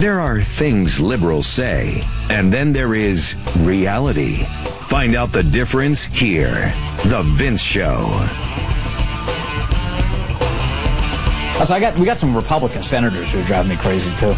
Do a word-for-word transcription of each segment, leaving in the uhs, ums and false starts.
There are things liberals say, and then there is reality. Find out the difference here. The Vince Show. So I got we got some Republican senators who are driving me crazy too.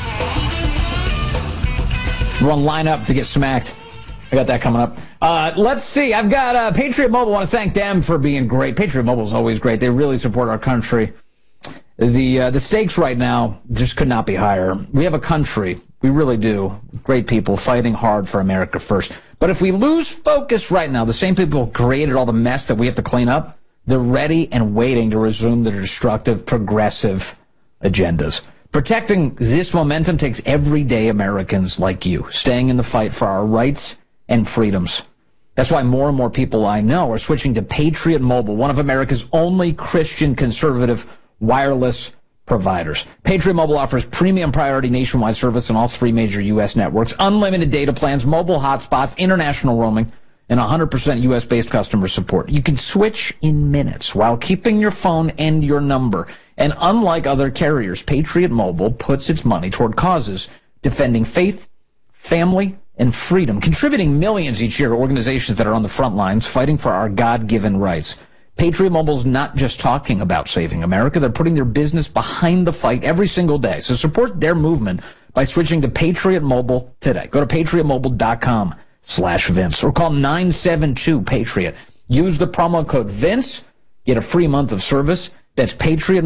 Run line up to get smacked. I got that coming up. Uh, let's see. I've got uh, Patriot Mobile. I want to thank them for being great. Patriot Mobile is always great. They really support our country. The uh, the stakes right now just could not be higher. We have a country. We really do. Great people fighting hard for America first. But if we lose focus right now, the same people who created all the mess that we have to clean up, they're ready and waiting to resume their destructive, progressive agendas. Protecting this momentum takes everyday Americans like you, staying in the fight for our rights and freedoms. That's why more and more people I know are switching to Patriot Mobile, one of America's only Christian conservative wireless providers. Patriot Mobile offers premium priority nationwide service on all three major U S networks, unlimited data plans, mobile hotspots, international roaming, and one hundred percent U S-based customer support. You can switch in minutes while keeping your phone and your number. And unlike other carriers, Patriot Mobile puts its money toward causes defending faith, family, and freedom, contributing millions each year to organizations that are on the front lines fighting for our God-given rights. Patriot Mobile's not just talking about saving America. They're putting their business behind the fight every single day. So support their movement by switching to Patriot Mobile today. Go to patriot mobile dot com slash Vince or call nine seven two Patriot. Use the promo code Vince. Get a free month of service. That's Patriot